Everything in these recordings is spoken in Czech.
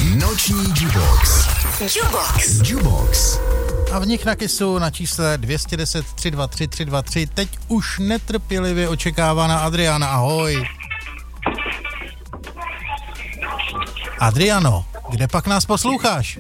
Noční Jubox. Jubox. A v nich na Kissu na čísle 210 323 323 teď už netrpělivě očekávaná Adriana. Ahoj. Adriano, kde pak nás posloucháš?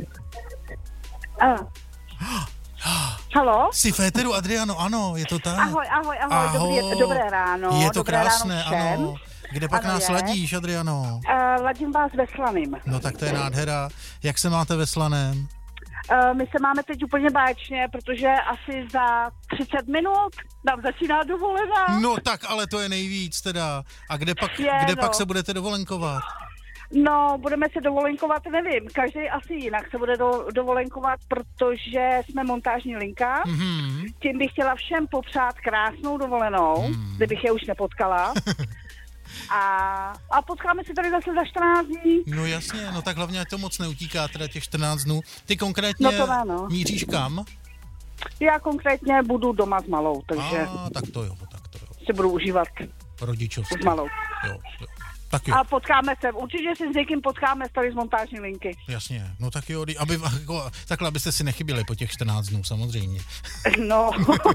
Haló? Jsi v éteru, Adriano, ano, je to tak. Ahoj. Dobré ráno. Je to dobré krásné, ráno všem. ano. Kde pak Ano, nás je. ladíš, Adriano? Ladím vás ve Slaným. No tak to je nádhera. Jak se máte ve Slaném? My se máme teď úplně báječně, protože asi za 30 minut nám začíná dovolená. No tak, ale to je nejvíc teda. A kde pak se budete dovolenkovat? No, budeme se dovolenkovat, nevím, každý asi jinak se bude dovolenkovat, protože jsme montážní linka. Mm-hmm. Tím bych chtěla všem popřát krásnou dovolenou, kdybych je už nepotkala. A potkáme se tady zase za 14 dní. No jasně, no tak hlavně ať to moc neutíká, teda těch 14 dnů. Ty konkrétně míříš kam? Já konkrétně budu doma s malou, takže tak to jo. si budu užívat Rodičovství. s malou. Jo. Tak jo. A potkáme se, určitě si s někým potkáme tady z montážní linky. Jasně, no tak jo, takhle, abyste si nechyběli po těch 14 dnů, samozřejmě. No,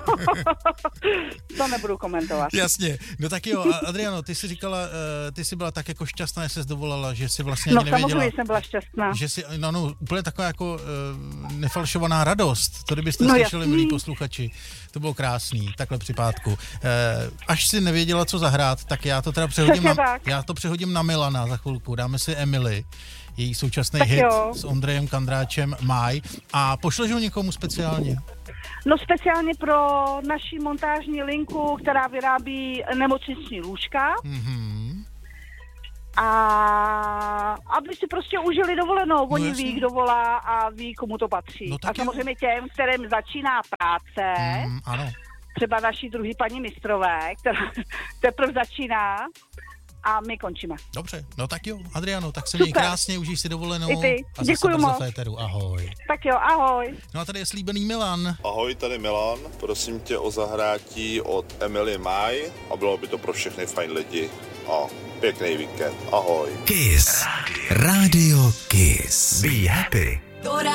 to nebudu komentovat. Jasně, no tak jo, Adriano, ty jsi říkala, ty jsi byla tak jako šťastná, že jsi dovolala, že jsi vlastně ani nevěděla. No samozřejmě jsem byla šťastná. Že jsi, úplně taková jako nefalšovaná radost, to kdybyste slyšeli, milí posluchači, to bylo krásný, takhle při pátku. Až si nevěděla, co zahrát, tak já to teda přehodím na Milana za chvilku, dáme si Emily, její současný hit s Ondrejem Kandráčem Máj a pošleš ho někomu speciálně? No speciálně pro naši montážní linku, která vyrábí nemocniční lůžka. Mm-hmm. A aby si prostě užili dovolenou. Oni ví, kdo volá a ví, komu to patří. No, a samozřejmě těm, kterým začíná práce, ano. Třeba naší druhý paní mistrové, která teprve začíná a my končíme. Dobře, no tak jo, Adriano, tak se měj krásně, užij si dovolenou. I ty. A zase brzo v éteru, ahoj. Tak jo, ahoj. No a tady je slíbený Milan. Ahoj, tady Milan, prosím tě o zahrátí od Emily Maj a bylo by to pro všechny fajn lidi a pěkný víkend, ahoj. Kiss. Radio Kiss. Be happy.